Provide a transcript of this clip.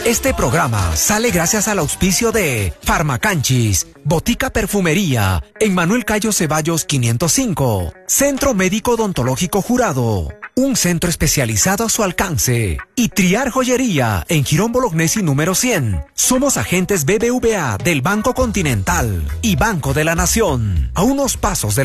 Este programa sale gracias al auspicio de Farmacanchis, Botica Perfumería, en Manuel Cayo Ceballos 505, Centro Médico Odontológico Jurado, un centro especializado a su alcance, y Triar Joyería, en Girón Bolognesi número 100. Somos agentes BBVA del Banco Continental y Banco de la Nación, a unos pasos de